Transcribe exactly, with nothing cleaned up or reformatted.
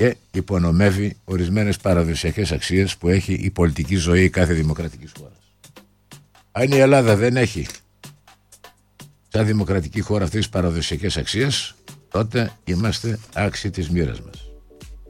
και υπονομεύει ορισμένες παραδοσιακές αξίες που έχει η πολιτική ζωή κάθε δημοκρατικής χώρας. Αν η Ελλάδα δεν έχει σαν δημοκρατική χώρα αυτές τις παραδοσιακές αξίες, τότε είμαστε άξιοι της μοίρας μας.